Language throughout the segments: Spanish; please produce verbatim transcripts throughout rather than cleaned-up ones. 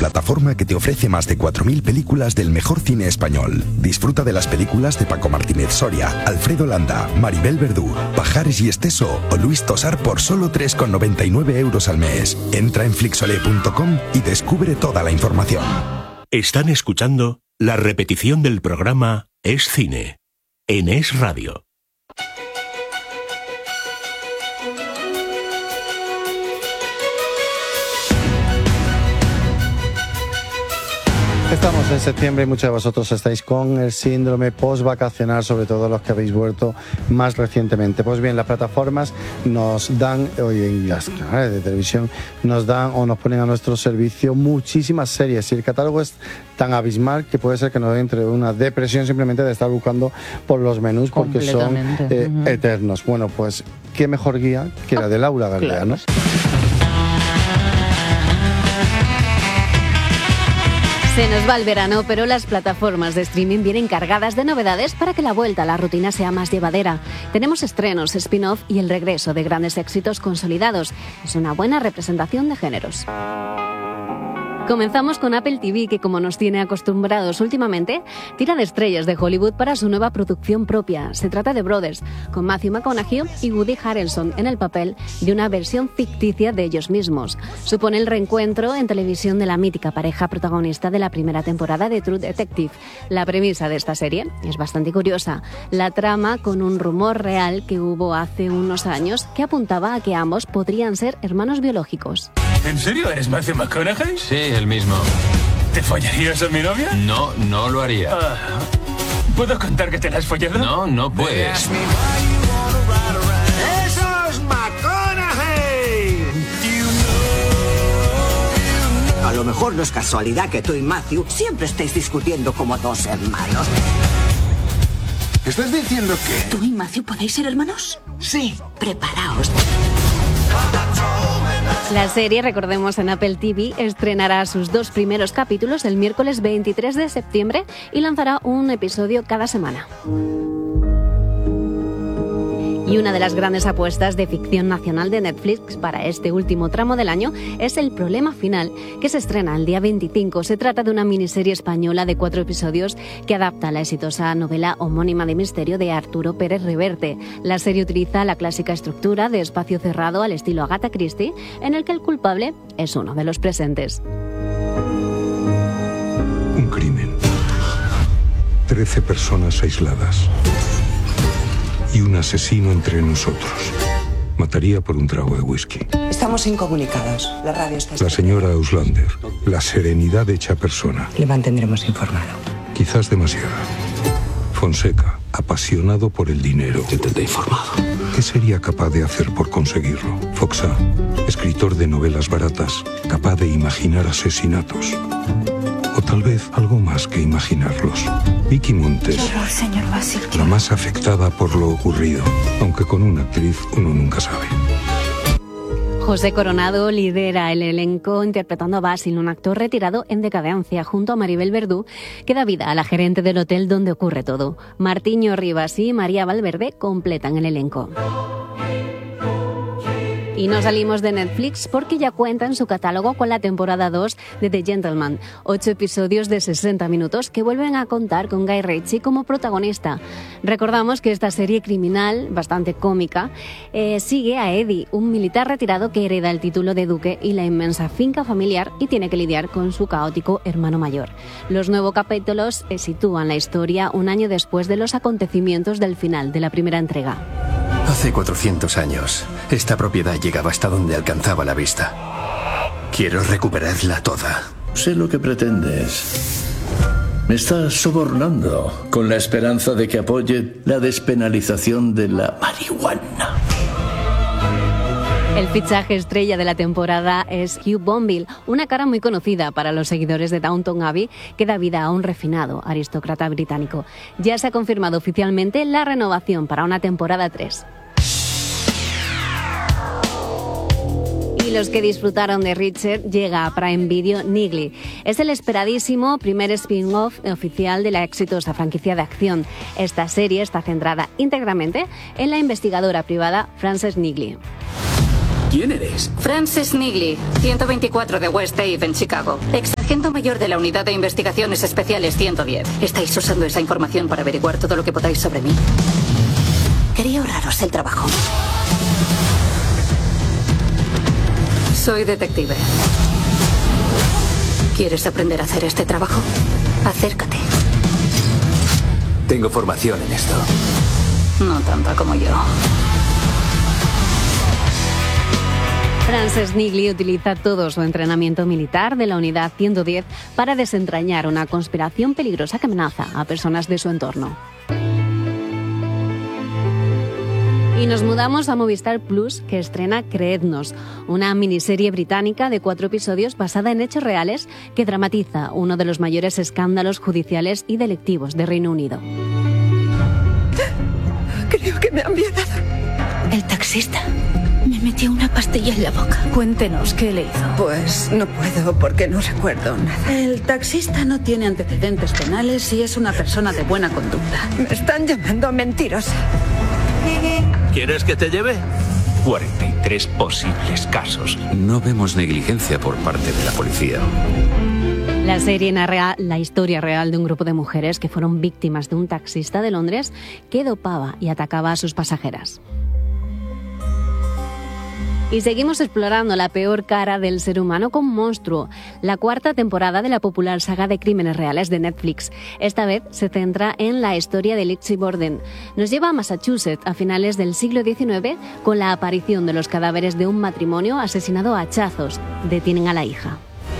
plataforma que te ofrece más de cuatro mil películas del mejor cine español. Disfruta de las películas de Paco Martínez Soria, Alfredo Landa, Maribel Verdú, Pajares y Esteso o Luis Tosar por solo tres con noventa y nueve euros al mes. Entra en flixolé punto com y descubre toda la información. Están escuchando la repetición del programa Es Cine, en Es Radio. Estamos en septiembre y muchos de vosotros estáis con el síndrome post-vacacional, sobre todo los que habéis vuelto más recientemente. Pues bien, las plataformas nos dan, hoy en las canales de televisión, nos dan o nos ponen a nuestro servicio muchísimas series y el catálogo es tan abismal que puede ser que nos entre una depresión simplemente de estar buscando por los menús porque son eh, uh-huh. eternos. Bueno, pues qué mejor guía que la de Laura Galdea, ¿no? Se nos va el verano, pero las plataformas de streaming vienen cargadas de novedades para que la vuelta a la rutina sea más llevadera. Tenemos estrenos, spin-off y el regreso de grandes éxitos consolidados. Es una buena representación de géneros. Comenzamos con Apple T V, que como nos tiene acostumbrados últimamente, tira de estrellas de Hollywood para su nueva producción propia. Se trata de Brothers, con Matthew McConaughey y Woody Harrelson en el papel de una versión ficticia de ellos mismos. Supone el reencuentro en televisión de la mítica pareja protagonista de la primera temporada de True Detective. La premisa de esta serie es bastante curiosa. La trama con un rumor real que hubo hace unos años que apuntaba a que ambos podrían ser hermanos biológicos. ¿En serio eres Matthew McConaughey? Sí, el mismo. ¿Te follarías a mi novia? No, no lo haría. Uh, ¿Puedo contar que te la has follado? No, no puedes. ¡Eso es McConaughey! A lo mejor no es casualidad que tú y Matthew siempre estéis discutiendo como dos hermanos. ¿Estás diciendo que...? ¿Tú y Matthew podéis ser hermanos? Sí. Preparaos. La serie, recordemos, en Apple T V, estrenará sus dos primeros capítulos el miércoles veintitrés de septiembre y lanzará un episodio cada semana. Y una de las grandes apuestas de ficción nacional de Netflix para este último tramo del año es El Problema Final, que se estrena el día veinticinco. Se trata de una miniserie española de cuatro episodios que adapta la exitosa novela homónima de misterio de Arturo Pérez Reverte. La serie utiliza la clásica estructura de espacio cerrado al estilo Agatha Christie, en el que el culpable es uno de los presentes. Un crimen. Trece personas aisladas. Y un asesino entre nosotros. Mataría por un trago de whisky. Estamos incomunicados. La radio está... La señora Auslander. La serenidad hecha persona. Le mantendremos informado. Quizás demasiada. Fonseca, apasionado por el dinero. Yo te he informado. ¿Qué sería capaz de hacer por conseguirlo? Foxa, escritor de novelas baratas, capaz de imaginar asesinatos. O tal vez algo más que imaginarlos. Vicky Montes, horror, señor Basil. la más afectada por lo ocurrido, aunque con una actriz uno nunca sabe. José Coronado lidera el elenco interpretando a Basil, un actor retirado en decadencia, junto a Maribel Verdú, que da vida a la gerente del hotel donde ocurre todo. Martiño Rivas y María Valverde completan el elenco. Y no salimos de Netflix porque ya cuenta en su catálogo con la temporada dos de The Gentleman, ocho episodios de sesenta minutos que vuelven a contar con Guy Ritchie como protagonista. Recordamos que esta serie criminal, bastante cómica, eh, sigue a Eddie, un militar retirado que hereda el título de duque y la inmensa finca familiar y tiene que lidiar con su caótico hermano mayor. Los nuevos capítulos eh, sitúan la historia un año después de los acontecimientos del final de la primera entrega. Hace cuatrocientos años, esta propiedad llegaba hasta donde alcanzaba la vista. Quiero recuperarla toda. Sé lo que pretendes. Me estás sobornando con la esperanza de que apoye la despenalización de la marihuana. El fichaje estrella de la temporada es Hugh Bonneville, una cara muy conocida para los seguidores de Downton Abbey, que da vida a un refinado aristócrata británico. Ya se ha confirmado oficialmente la renovación para una temporada tres. Y los que disfrutaron de Richard, llega a Prime Video Neely. Es el esperadísimo primer spin-off oficial de la exitosa franquicia de acción. Esta serie está centrada íntegramente en la investigadora privada Frances Neely. ¿Quién eres? Frances Neely, ciento veinticuatro de West Ave en Chicago. Ex Sargento mayor de la Unidad de Investigaciones Especiales ciento diez. Estáis usando esa información para averiguar todo lo que podáis sobre mí. Quería ahorraros el trabajo. Soy detective. ¿Quieres aprender a hacer este trabajo? Acércate. Tengo formación en esto. No tanta como yo. Frances Niggli utiliza todo su entrenamiento militar de la Unidad ciento diez para desentrañar una conspiración peligrosa que amenaza a personas de su entorno. Y nos mudamos a Movistar Plus, que estrena Creednos, una miniserie británica de cuatro episodios basada en hechos reales que dramatiza uno de los mayores escándalos judiciales y delictivos de Reino Unido. Creo que me han violado. El taxista me metió una pastilla en la boca. Cuéntenos qué le hizo. Pues no puedo porque no recuerdo nada. El taxista no tiene antecedentes penales y es una persona de buena conducta. Me están llamando mentirosa. ¿Quieres que te lleve? cuarenta y tres posibles casos. No vemos negligencia por parte de la policía. La serie narra la historia real de un grupo de mujeres que fueron víctimas de un taxista de Londres que dopaba y atacaba a sus pasajeras. Y seguimos explorando la peor cara del ser humano con Monstruo, la cuarta temporada de la popular saga de crímenes reales de Netflix. Esta vez se centra en la historia de Lizzie Borden. Nos lleva a Massachusetts a finales del siglo diecinueve con la aparición de los cadáveres de un matrimonio asesinado a hachazos. Detienen a la hija.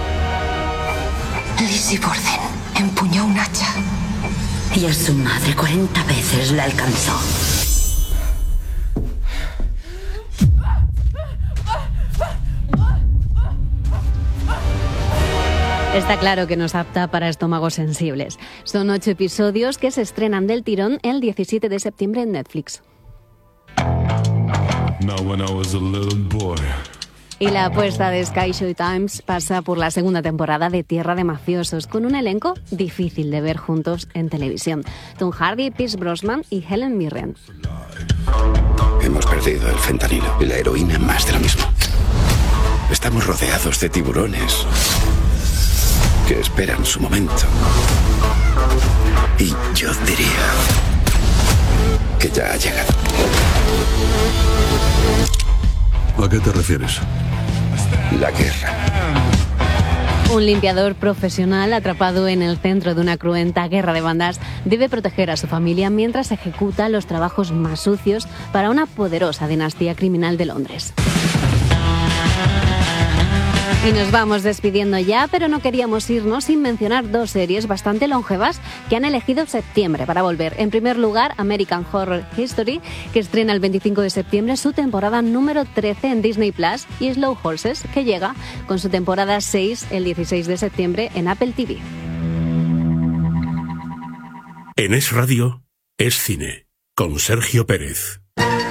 Lizzie Borden empuñó un hacha y a su madre cuarenta veces la alcanzó. Está claro que no es apta para estómagos sensibles. Son ocho episodios que se estrenan del tirón el diecisiete de septiembre en Netflix. Y la apuesta de Sky Showtime pasa por la segunda temporada de Tierra de Mafiosos, con un elenco difícil de ver juntos en televisión. Tom Hardy, Pierce Brosnan y Helen Mirren. Hemos perdido el fentanilo y la heroína más de lo mismo. Estamos rodeados de tiburones que esperan su momento. Y yo diría que ya ha llegado. ¿A qué te refieres? La guerra. Un limpiador profesional atrapado en el centro de una cruenta guerra de bandas debe proteger a su familia mientras ejecuta los trabajos más sucios para una poderosa dinastía criminal de Londres. Y nos vamos despidiendo ya, pero no queríamos irnos sin mencionar dos series bastante longevas que han elegido septiembre para volver. En primer lugar, American Horror History, que estrena el veinticinco de septiembre su temporada número trece en Disney Plus, y Slow Horses, que llega con su temporada seis el dieciséis de septiembre en Apple T V. En Es Radio, Es Cine, con Sergio Pérez.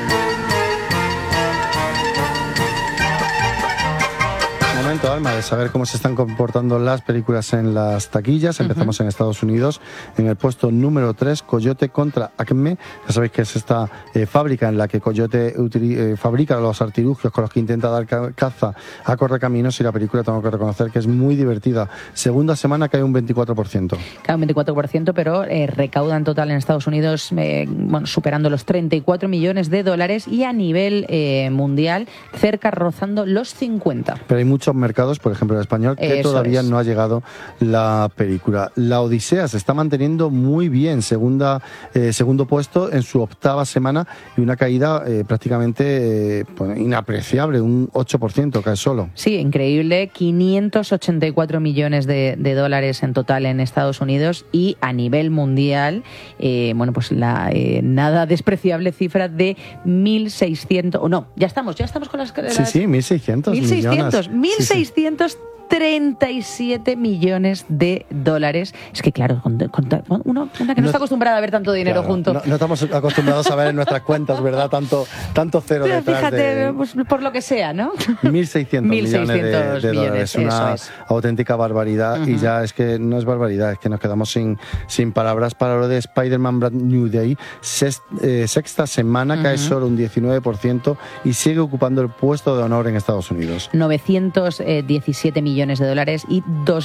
Momento, Alma, de saber cómo se están comportando las películas en las taquillas. Empezamos uh-huh. en Estados Unidos, en el puesto número tres, Coyote contra Acme. Ya sabéis que es esta eh, fábrica en la que Coyote utiliza, eh, fabrica los artilugios con los que intenta dar ca- caza a correcaminos, y la película tengo que reconocer que es muy divertida. Segunda semana cae un veinticuatro por ciento. Cae un veinticuatro por ciento, pero eh, recauda en total en Estados Unidos, eh, bueno, superando los treinta y cuatro millones de dólares, y a nivel eh, mundial cerca, rozando los cincuenta. Pero hay muchos mercados, por ejemplo el español, que Eso todavía es. no ha llegado la película. La Odisea se está manteniendo muy bien, segunda, eh, segundo puesto en su octava semana, y una caída eh, prácticamente eh, pues, inapreciable, un ocho por ciento cae solo. Sí, increíble, quinientos ochenta y cuatro millones de, de dólares en total en Estados Unidos, y a nivel mundial, eh, bueno, pues la eh, nada despreciable cifra de mil seiscientos, o no, ya estamos, ya estamos con las... las sí, sí, mil seiscientos mil seiscientos, millones. mil seiscientos treinta y siete millones de dólares. Es que claro, con, con, uno, una que no, no está acostumbrada a ver tanto dinero claro, junto. No, no estamos acostumbrados a ver en nuestras cuentas, ¿verdad? Tanto, tanto cero Pero detrás fíjate, de... pues, por lo que sea, ¿no? mil seiscientos millones de, de millones, dólares. Una es. auténtica barbaridad. Uh-huh. Y ya es que no es barbaridad, es que nos quedamos sin, sin palabras para lo de Spider-Man Brand New Day. Sext, eh, sexta semana, uh-huh. cae solo un diecinueve por ciento y sigue ocupando el puesto de honor en Estados Unidos. novecientos diecisiete millones de dólares y dos mil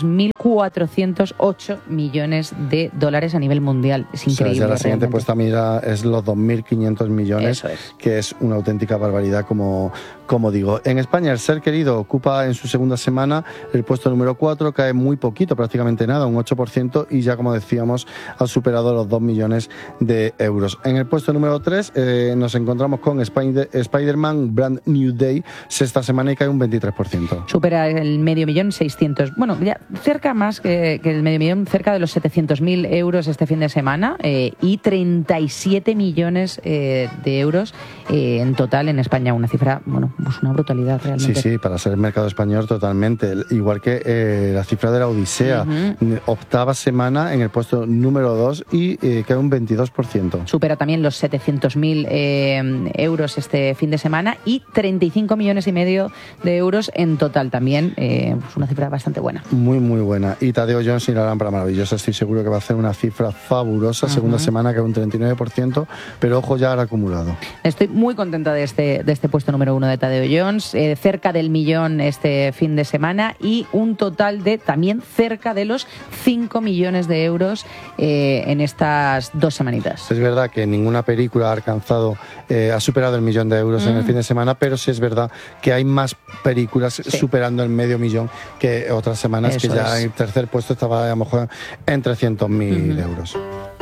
cuatrocientos ocho millones de dólares a nivel mundial. Es increíble. O sea, ya la siguiente realmente. puesta mira es los dos mil quinientos millones, Eso es. que es una auténtica barbaridad, como, como digo. En España, El Ser Querido ocupa en su segunda semana el puesto número cuatro, cae muy poquito, prácticamente nada, un ocho por ciento, y ya, como decíamos, ha superado los dos millones de euros. En el puesto número tres eh, nos encontramos con Spider- Spider-Man Brand New Day, sexta semana, y cae un veintitrés por ciento. Supera el medio millón, seiscientos, bueno, ya cerca más que, que el medio millón, cerca de los setecientos mil euros este fin de semana, eh, y treinta y siete millones eh, de euros eh, en total en España, una cifra, bueno, pues una brutalidad realmente. Sí, sí, para ser el mercado español totalmente. Igual que eh, la cifra de la Odisea, uh-huh. octava semana en el puesto número dos y eh, cae un veintidós por ciento. Supera también los setecientos mil eh, euros este fin de semana y treinta y cinco millones y medio de euros en total también, eh, pues una cifra bastante buena. Muy, muy buena. Y Tadeo Jones y la lámpara maravillosa, estoy seguro que va a hacer una cifra fabulosa. Uh-huh. Segunda semana cae un treinta y nueve por ciento, pero ojo ya al acumulado. Estoy muy contenta de este, de este puesto número uno de Tadeo Jones, eh, cerca del millón este fin de semana y un total de también cerca de los cinco millones de euros eh, en estas dos semanitas. Es verdad que ninguna película ha alcanzado, eh, ha superado el millón de euros mm. en el fin de semana, pero sí es verdad que hay más películas sí. superando el medio millón que otras semanas. Eso que ya es. En el tercer puesto estaba a lo mejor en trescientos mil uh-huh. euros.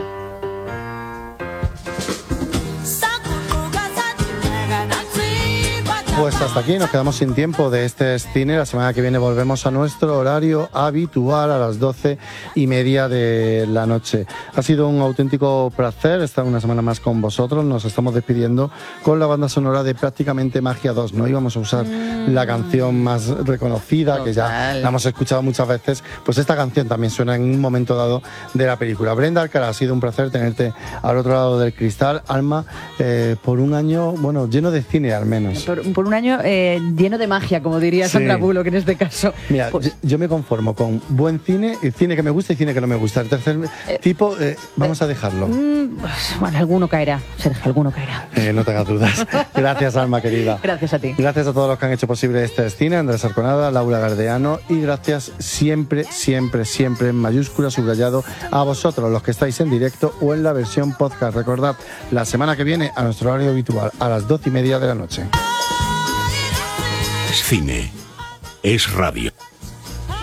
Pues hasta aquí nos quedamos sin tiempo de este cine. La semana que viene volvemos a nuestro horario habitual a las doce y media de la noche. Ha sido un auténtico placer estar una semana más con vosotros. Nos estamos despidiendo con la banda sonora de Prácticamente Magia dos. No íbamos a usar mm. la canción más reconocida, Total. que ya la hemos escuchado muchas veces. Pues esta canción también suena en un momento dado de la película. Brenda Alcalá, ha sido un placer tenerte al otro lado del cristal. Alma, eh, por un año, bueno, lleno de cine al menos. Por, por un año eh, lleno de magia, como diría sí. Sandra Bullock en este caso. Mira, pues, yo me conformo con buen cine, cine que me gusta y cine que no me gusta. El tercer eh, tipo, eh, vamos eh, a dejarlo. Mm, bueno, alguno caerá, Sergio, alguno caerá. Eh, no tengas dudas. Gracias, Alma querida. Gracias a ti. Gracias a todos los que han hecho posible este cine, Andrés Arconada, Laura Gardeano, y gracias siempre, siempre, siempre en mayúscula, subrayado, a vosotros, los que estáis en directo o en la versión podcast. Recordad, la semana que viene a nuestro horario habitual, a las doce y media de la noche. Es cine, es radio.